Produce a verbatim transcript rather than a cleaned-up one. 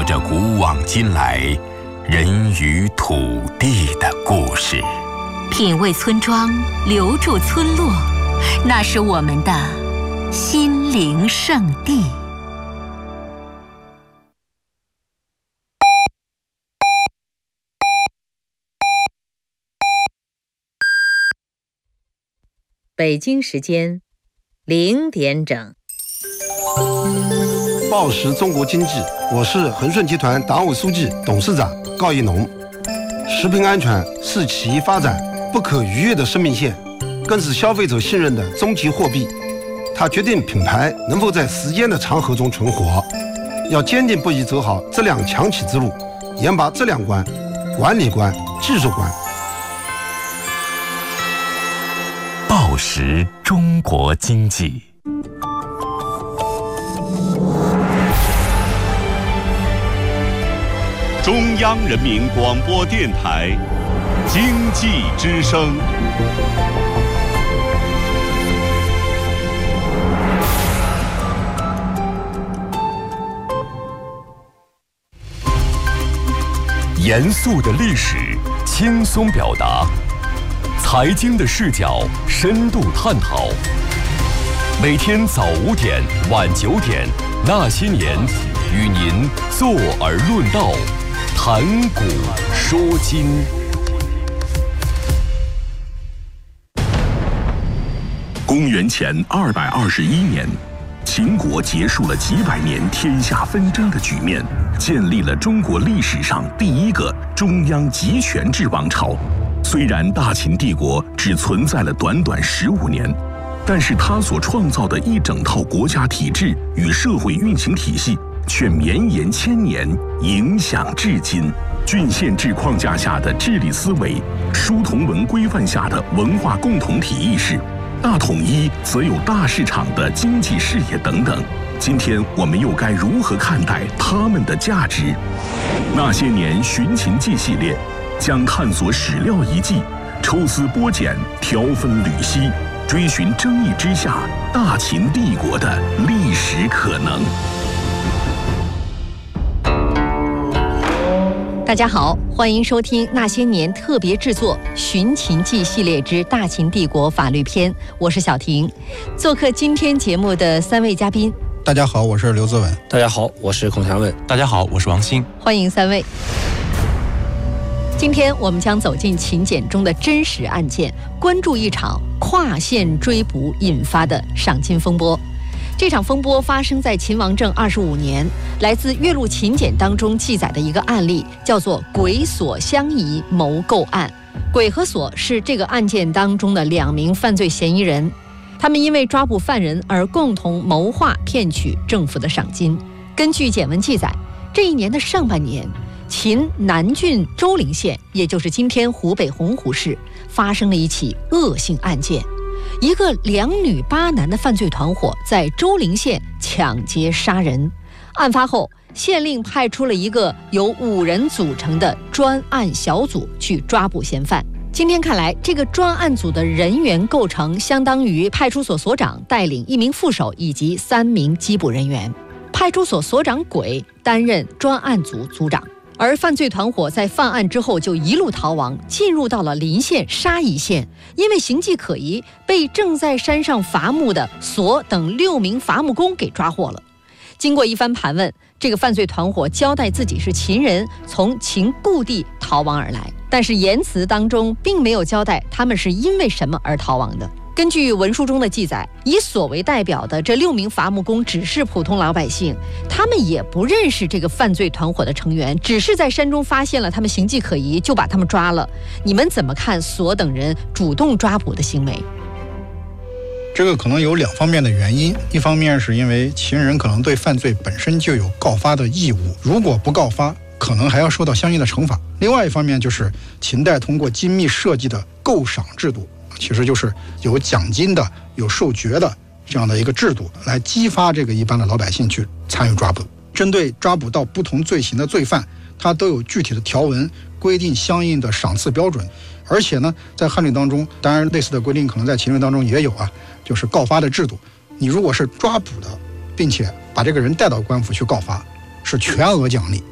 说着古往今来人与土地的故事。 品味村庄，留住村落，那是我们的心灵圣地。 北京时间零点整。 报时中国经济，我是恒顺集团党委书记、董事长高一农。食品安全是企业发展不可逾越的生命线，更是消费者信任的终极货币。它决定品牌能否在时间的长河中存活。要坚定不移走好质量强企之路，严把质量关、管理关、技术关。 报时中国经济。 中央人民广播电台经济之声。 严肃的历史，轻松表达；财经的视角，深度探讨。每天早五点，晚九点，那些年，与您坐而论道。谈古说今。 公元前二百二十一年，秦国结束了几百年天下纷争的局面，建立了中国历史上第一个中央集权制王朝。虽然大秦帝国只存在了短短十五年，但是它所创造的一整套国家体制与社会运行体系却绵延千年，影响至今。郡县制框架下的治理思维，书同文规范下的文化共同体意识，大统一则有大市场的经济视野等等。今天我们又该如何看待他们的价值？那些年寻秦记系列将探索史料遗迹，抽丝剥茧，条分缕析，追寻争议之下大秦帝国的历史可能。 大家好，欢迎收听那些年特别制作《寻秦记》系列之大秦帝国法律篇，我是小婷。做客今天节目的三位嘉宾， 大家好，我是刘自文。 大家好，我是孔祥问。 大家好，我是王鑫。 欢迎三位。今天我们将走进秦简中的真实案件，关注一场跨县追捕引发的赏金风波。这场风波发生在秦王政二十五年，来自《岳麓秦简》当中记载的一个案例，叫做鬼索相宜谋购案。鬼和索是这个案件当中的两名犯罪嫌疑人，他们因为抓捕犯人而共同谋划骗取政府的赏金。根据简文记载，这一年的上半年，秦南郡周陵县，也就是今天湖北洪湖市，发生了一起恶性案件。一个两女八男的犯罪团伙在周陵县抢劫杀人。案发后，县令派出了一个由五人组成的专案小组去抓捕嫌犯。今天看来，这个专案组的人员构成相当于派出所所长带领一名副手以及三名缉捕人员。派出所所长鬼担任专案组组长。而犯罪团伙在犯案之后就一路逃亡，进入到了邻县沙邑县，因为形迹可疑，被正在山上伐木的索等六名伐木工给抓获了。经过一番盘问，这个犯罪团伙交代自己是秦人，从秦故地逃亡而来，但是言辞当中并没有交代他们是因为什么而逃亡的。根据文书中的记载，以索为代表的这六名伐木工只是普通老百姓，他们也不认识这个犯罪团伙的成员，只是在山中发现了他们形迹可疑，就把他们抓了。你们怎么看索等人主动抓捕的行为？ 这个可能有两方面的原因，一方面是因为秦人可能对犯罪本身就有告发的义务，如果不告发，可能还要受到相应的惩罚。另外一方面就是秦代通过精密设计的购赏制度，其实就是有奖金的、有授爵的这样的一个制度，来激发这个一般的老百姓去参与抓捕。针对抓捕到不同罪行的罪犯，它都有具体的条文规定相应的赏赐标准。而且呢，在汉律当中，当然类似的规定可能在秦律当中也有啊，就是告发的制度。你如果是抓捕的，并且把这个人带到官府去告发，是全额奖励。